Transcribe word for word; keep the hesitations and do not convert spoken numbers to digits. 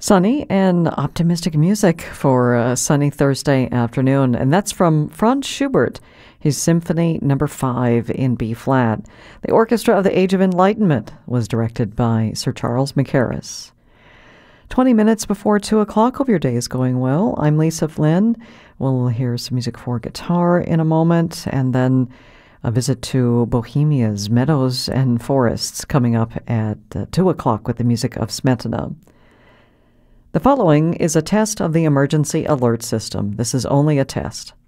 Sunny and optimistic music for a sunny Thursday afternoon, and that's from Franz Schubert, his Symphony Number Five in B flat. The Orchestra of the Age of Enlightenment was directed by Sir Charles Mackerras. Twenty minutes before two o'clock. Hope your day is going well. I'm Lisa Flynn. We'll hear some music for guitar in a moment, and then a visit to Bohemia's Meadows and Forests coming up at uh, two o'clock with the music of Smetana. The following is a test of the emergency alert system. This is only a test.